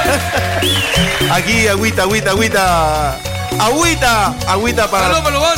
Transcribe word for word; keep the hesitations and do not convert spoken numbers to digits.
Aquí, agüita, agüita, agüita. Agüita, agüita para... Paloma, lo vas